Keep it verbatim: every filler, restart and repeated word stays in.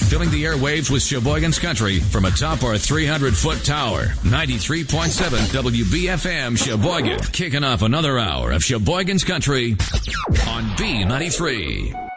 filling the airwaves with Sheboygan's Country from atop our three hundred foot tower. ninety-three point seven W B F M Sheboygan. Kicking off another hour of Sheboygan's Country on B ninety-three.